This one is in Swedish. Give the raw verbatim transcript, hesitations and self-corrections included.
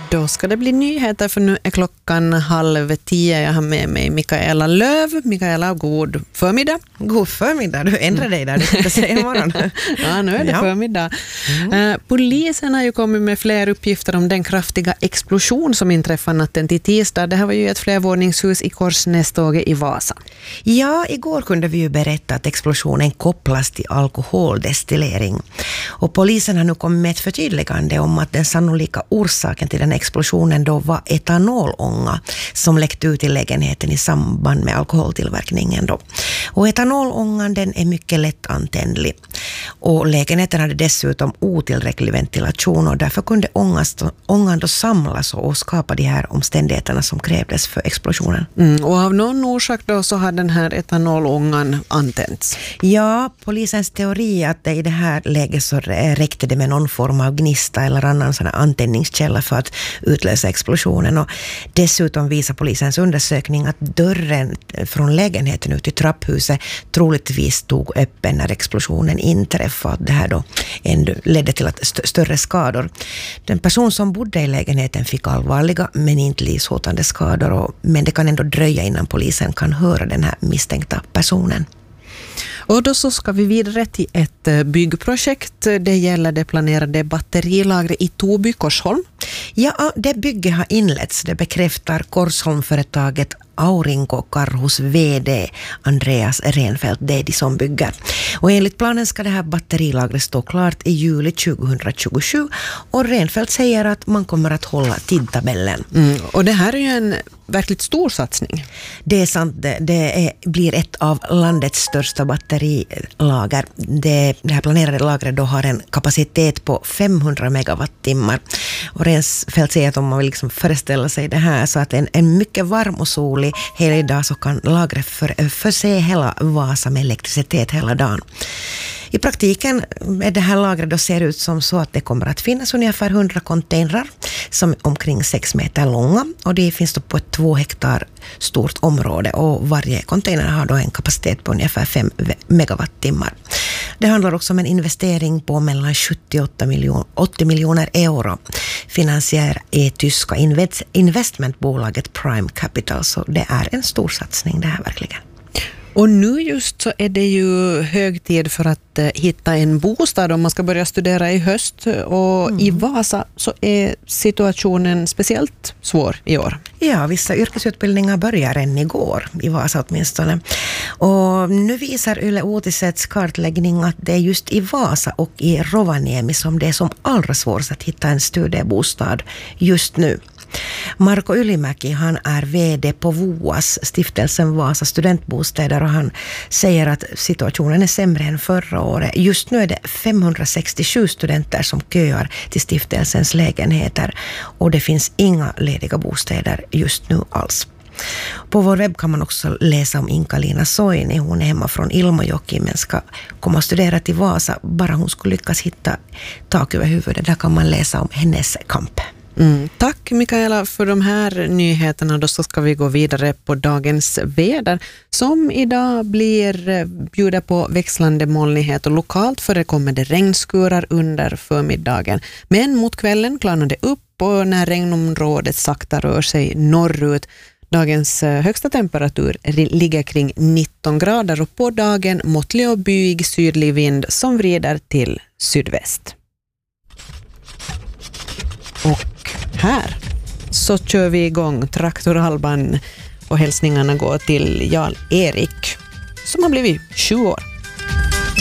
Då ska det bli nyheter, för nu är klockan halv tio. Jag har med mig Mikaela Löv. Mikaela, god förmiddag. God förmiddag, du ändrar dig där, du kan säga imorgon. Ja, nu är det ja. förmiddag. Mm. Eh, polisen har ju kommit med fler uppgifter om den kraftiga explosion som inträffade natten till tisdag. Det här var ju ett flervåningshus i Korsnäståge i Vasa. Ja, igår kunde vi ju berätta att explosionen kopplas till alkoholdestillering. Och polisen har nu kommit med ett förtydligande om att den sannolika orsaken till den explosionen då var etanolånga som läckte ut i lägenheten i samband med alkoholtillverkningen då. Och etanolångan, den är mycket lätt antändlig. Och lägenheten hade dessutom otillräcklig ventilation och därför kunde ångan då samlas och skapa de här omständigheterna som krävdes för explosionen. Mm, och av någon orsak då så har den här etanolångan antänts. Ja, polisens teori är att i det här läget så räckte det med någon form av gnista eller annan sån här antändningskälla för att utlösa explosionen. Och dessutom visar polisens undersökning att dörren från lägenheten ut i trapphuset troligtvis stod öppen när explosionen inträffade. Det här då ändå ledde till att st- större skador. Den person som bodde i lägenheten fick allvarliga men inte livshotande skador. Och, men det kan ändå dröja innan polisen kan höra den här misstänkta personen. Och då så ska vi vidare till ett byggprojekt. Det gäller det planerade batterilagret i Toby, Korsholm. Ja, det bygge har inletts. Det bekräftar Korsholmföretaget Aurinko Karhus V D Andreas Renfeldt, det är de som bygger. Och enligt planen ska det här batterilagret stå klart i juli tjugohundratjugosju och Renfeldt säger att man kommer att hålla tidtabellen. Mm, och det här är ju en verkligt stor satsning. Det är sant, det, det är, blir ett av landets största batterilager. Det, det här planerade lagret då har en kapacitet på femhundra megawattimmar. Och Renfeldt säger att om man vill liksom föreställa sig det här så att en, en mycket varm och solig hela dag så kan lagret för, förse hela Vasa med elektricitet hela dagen. I praktiken är det här lagret då ser ut som så att det kommer att finnas ungefär hundra containrar som är omkring sex meter långa och det finns då på ett två hektar stort område och varje container har då en kapacitet på ungefär fem megawattimmar. Det handlar också om en investering på mellan sjuttioåtta miljoner, åttio miljoner euro. Finansiär är tyska investmentbolaget Prime Capital, så det är en stor satsning det här verkligen. Och nu just så är det ju hög tid för att eh, hitta en bostad om man ska börja studera i höst. Och mm. i Vasa så är situationen speciellt svår i år. Ja, vissa yrkesutbildningar börjar än igår, i Vasa åtminstone. Och nu visar Yle Uutisets kartläggning att det är just i Vasa och i Rovaniemi som det är som allra svårast att hitta en studiebostad just nu. Marko Ylimäki, han är vd på V O A S, stiftelsen Vasa studentbostäder, och han säger att situationen är sämre än förra året. Just nu är det femhundrasextiosju studenter som köar till stiftelsens lägenheter och det finns inga lediga bostäder just nu alls. På vår webb kan man också läsa om Inka-Lina Soini. Hon är hemma från Ilmajoki men ska komma och studera till Vasa. Bara hon skulle lyckas hitta tak över huvudet. Där kan man läsa om hennes kamp. Mm. Tack Mikaela för de här nyheterna. Då så ska vi gå vidare på dagens väder som idag blir bjuda på växlande molnighet och lokalt förekommer det regnskurar under förmiddagen. Men mot kvällen klarnar det upp och när regnområdet sakta rör sig norrut. Dagens högsta temperatur ligger kring nitton grader och på dagen måttlig och byig sydlig vind som vrider till sydväst. Och här så kör vi igång Traktorhalvan och hälsningarna går till Jan Erik som har blivit tjugo år.